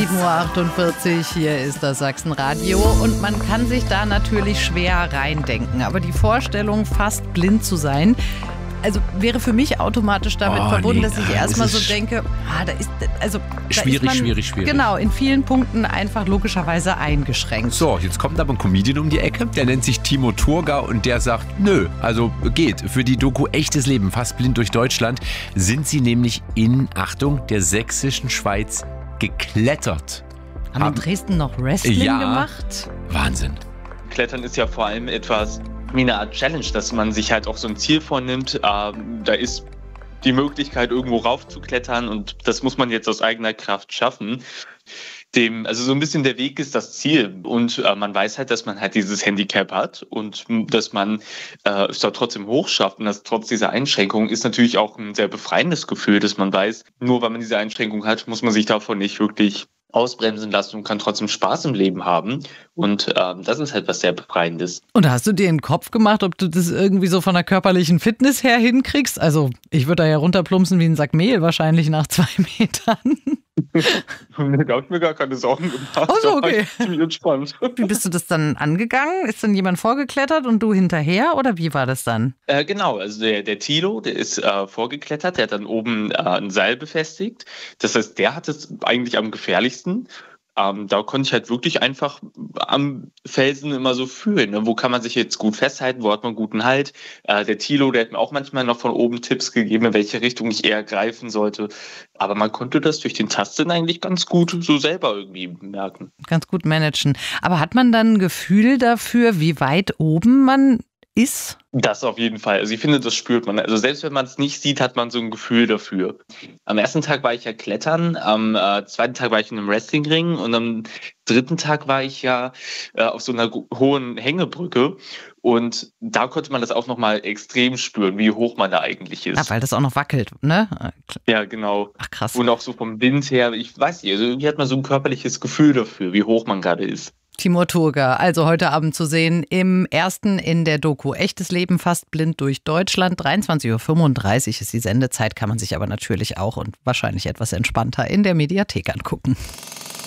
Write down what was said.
7:48 Uhr, hier ist das Sachsenradio und man kann sich da natürlich schwer reindenken. Aber die Vorstellung, fast blind zu sein, also wäre für mich automatisch damit verbunden, dass ich erstmal so denke, schwierig. Genau, in vielen Punkten einfach logischerweise eingeschränkt. So, jetzt kommt aber ein Comedian um die Ecke, der nennt sich Timo Turga und der sagt, nö, also geht. Für die Doku Echtes Leben, fast blind durch Deutschland, sind sie nämlich in, Achtung, der sächsischen Schweiz geklettert. Haben in Dresden noch Wrestling gemacht? Wahnsinn. Klettern ist ja vor allem etwas wie eine Art Challenge, dass man sich halt auch so ein Ziel vornimmt. Da ist die Möglichkeit, irgendwo raufzuklettern und das muss man jetzt aus eigener Kraft schaffen. Also so ein bisschen der Weg ist das Ziel und man weiß halt, dass man halt dieses Handicap hat und dass man es da trotzdem hochschafft und das trotz dieser Einschränkung ist natürlich auch ein sehr befreiendes Gefühl, dass man weiß, nur weil man diese Einschränkung hat, muss man sich davon nicht wirklich ausbremsen lassen und kann trotzdem Spaß im Leben haben. Und das ist halt was sehr Befreiendes. Und hast du dir in den Kopf gemacht, ob du das irgendwie so von der körperlichen Fitness her hinkriegst? Also ich würde da ja runterplumpsen wie ein Sack Mehl wahrscheinlich nach 2 Metern. Da habe ich mir gar keine Sorgen gemacht. Ach so, okay. Ziemlich entspannt. Wie bist du das dann angegangen? Ist dann jemand vorgeklettert und du hinterher oder wie war das dann? Genau, also der Thilo, der ist vorgeklettert, der hat dann oben ein Seil befestigt. Das heißt, der hat es eigentlich am gefährlichsten. Da konnte ich halt wirklich einfach am Felsen immer so fühlen, ne? Wo kann man sich jetzt gut festhalten, wo hat man guten Halt. Der Thilo, der hat mir auch manchmal noch von oben Tipps gegeben, in welche Richtung ich eher greifen sollte. Aber man konnte das durch den Tasten eigentlich ganz gut so selber irgendwie merken. Ganz gut managen. Aber hat man dann ein Gefühl dafür, wie weit oben man ist? Das auf jeden Fall. Also ich finde, das spürt man. Also selbst wenn man es nicht sieht, hat man so ein Gefühl dafür. Am ersten Tag war ich ja klettern, am zweiten Tag war ich in einem Wrestlingring und am dritten Tag war ich ja auf so einer hohen Hängebrücke und da konnte man das auch nochmal extrem spüren, wie hoch man da eigentlich ist. Ja, weil das auch noch wackelt, ne? Ja, genau. Ach krass. Und auch so vom Wind her, ich weiß nicht, also irgendwie hat man so ein körperliches Gefühl dafür, wie hoch man gerade ist. Timur Turga, also heute Abend zu sehen im ersten in der Doku Echtes Leben, fast blind durch Deutschland. 23:35 Uhr ist die Sendezeit, kann man sich aber natürlich auch und wahrscheinlich etwas entspannter in der Mediathek angucken.